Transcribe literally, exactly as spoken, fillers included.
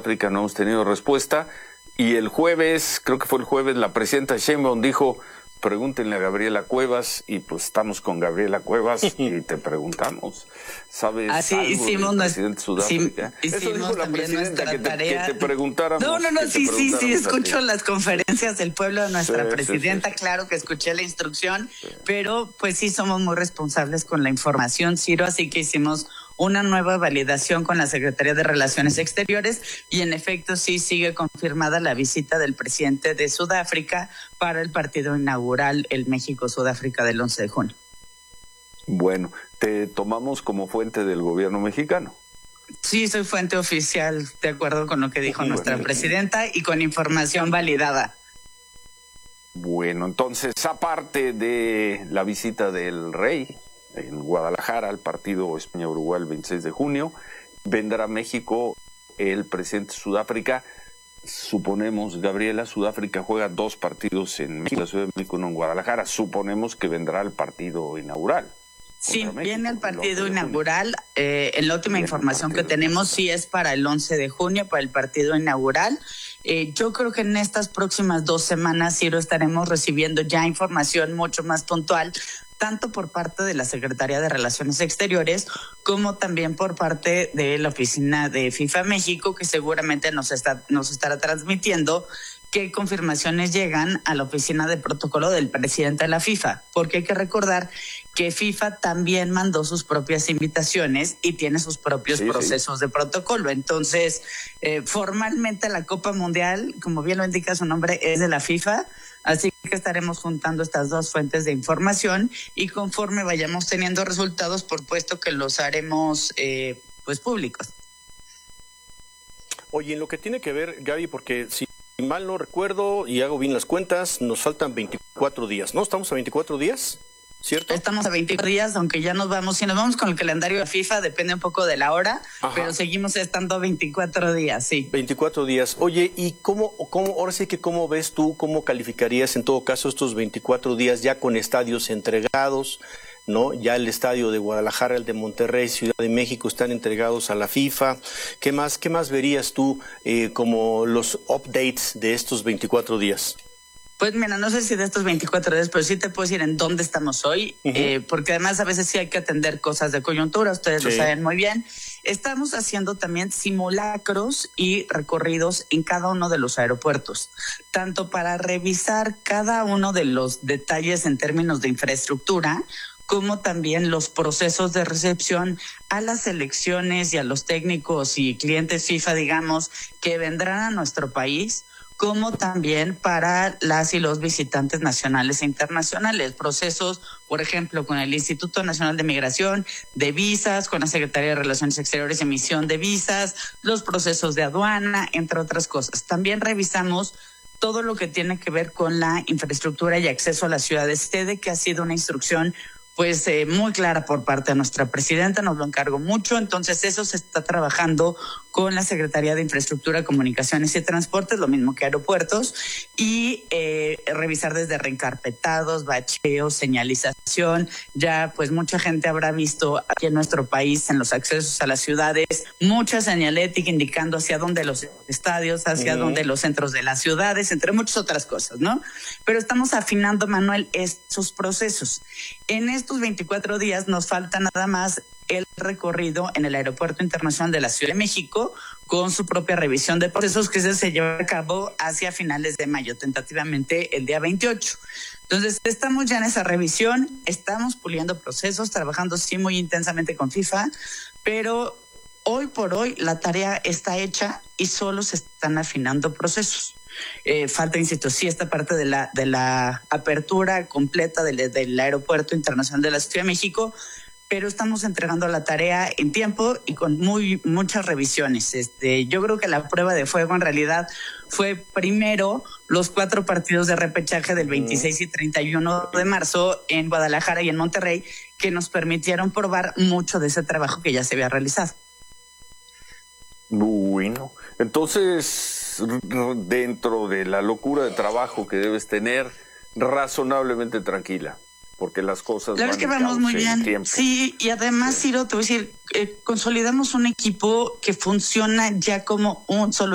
Sudáfrica no hemos tenido respuesta. Y el jueves, creo que fue el jueves, la presidenta Sheinbaum dijo, pregúntenle a Gabriela Cuevas, y pues estamos con Gabriela Cuevas y te preguntamos, ¿sabes Así algo hicimos del presidente de Sudáfrica? Sí, Eso hicimos dijo la también presidenta, nuestra que te, tarea. que te preguntáramos. No, no, no, sí, sí, sí, escucho las conferencias del pueblo de nuestra sí, presidenta, sí, sí, sí. Claro que escuché la instrucción, sí, pero pues sí somos muy responsables con la información, Ciro, así que hicimos una nueva validación con la Secretaría de Relaciones Exteriores y en efecto sí sigue confirmada la visita del presidente de Sudáfrica para el partido inaugural, el México-Sudáfrica del once de junio. Bueno, te tomamos como fuente del gobierno mexicano. Sí, soy fuente oficial, de acuerdo con lo que dijo bueno, nuestra presidenta y con información validada. Bueno, entonces, aparte de la visita del rey en Guadalajara al partido España-Uruguay el veintiséis de junio, vendrá a México el presidente de Sudáfrica. Suponemos, Gabriela, Sudáfrica juega dos partidos en México, la Ciudad de México, uno en Guadalajara. Suponemos que vendrá el partido inaugural. Sí, México, viene el partido inaugural. Eh, en la última viene información que tenemos, sí es para el once de junio, para el partido inaugural. Eh, yo creo que en estas próximas dos semanas, Ciro, estaremos recibiendo ya información mucho más puntual, tanto por parte de la Secretaría de Relaciones Exteriores como también por parte de la oficina de FIFA México, que seguramente nos está nos estará transmitiendo qué confirmaciones llegan a la oficina de protocolo del presidente de la FIFA, porque hay que recordar que FIFA también mandó sus propias invitaciones y tiene sus propios sí, procesos sí. de protocolo. Entonces, eh, formalmente la Copa Mundial, como bien lo indica su nombre, es de la FIFA, así que estaremos juntando estas dos fuentes de información y conforme vayamos teniendo resultados, por puesto que los haremos eh, pues públicos. Oye, en lo que tiene que ver, Gaby, porque si mal no recuerdo y hago bien las cuentas, nos faltan veinticuatro días, ¿no? ¿Estamos a veinticuatro días? ¿Cierto? Estamos a veinticuatro días, aunque ya nos vamos, si nos vamos con el calendario de FIFA, depende un poco de la hora, ajá, pero seguimos estando veinticuatro días, sí. veinticuatro días. Oye, ¿y cómo, cómo, ahora sí que cómo ves tú, cómo calificarías en todo caso estos veinticuatro días ya con estadios entregados, ¿no? Ya el estadio de Guadalajara, el de Monterrey, Ciudad de México están entregados a la FIFA. ¿Qué más, qué más verías tú eh, como los updates de estos veinticuatro días? Pues mira, no sé si de estos veinticuatro días, pero sí te puedo decir en dónde estamos hoy, uh-huh. eh, porque además a veces sí hay que atender cosas de coyuntura, ustedes sí. lo saben muy bien. Estamos haciendo también simulacros y recorridos en cada uno de los aeropuertos, tanto para revisar cada uno de los detalles en términos de infraestructura, como también los procesos de recepción a las selecciones y a los técnicos y clientes FIFA, digamos, que vendrán a nuestro país, como también para las y los visitantes nacionales e internacionales. Procesos, por ejemplo, con el Instituto Nacional de Migración, de visas, con la Secretaría de Relaciones Exteriores, emisión de visas, los procesos de aduana, entre otras cosas. También revisamos todo lo que tiene que ver con la infraestructura y acceso a las ciudades sede, que ha sido una instrucción pues eh, muy clara por parte de nuestra presidenta, nos lo encargó mucho, entonces eso se está trabajando con la Secretaría de Infraestructura, Comunicaciones y Transportes, lo mismo que aeropuertos, y eh, revisar desde reencarpetados, bacheos, señalización. Ya pues mucha gente habrá visto aquí en nuestro país, en los accesos a las ciudades, mucha señalética indicando hacia dónde los estadios, hacia uh-huh. dónde los centros de las ciudades, entre muchas otras cosas, ¿no? Pero estamos afinando, Manuel, estos procesos. En estos veinticuatro días nos falta nada más el recorrido en el Aeropuerto Internacional de la Ciudad de México con su propia revisión de procesos que se lleva a cabo hacia finales de mayo, tentativamente el día veintiocho. Entonces, estamos ya en esa revisión, estamos puliendo procesos, trabajando sí muy intensamente con FIFA, pero hoy por hoy la tarea está hecha y solo se están afinando procesos. Eh, falta, insisto, sí, esta parte de la de la apertura completa del, del Aeropuerto Internacional de la Ciudad de México, pero estamos entregando la tarea en tiempo y con muy muchas revisiones. Este, yo creo que la prueba de fuego en realidad fue primero los cuatro partidos de repechaje del veintiséis y treinta y uno de marzo en Guadalajara y en Monterrey, que nos permitieron probar mucho de ese trabajo que ya se había realizado. Bueno, entonces, dentro de la locura de trabajo que debes tener, razonablemente tranquila, porque las cosas la van verdad es que vamos muy bien. Tiempo. Sí, y además, Ciro, te voy a decir, eh, consolidamos un equipo que funciona ya como un solo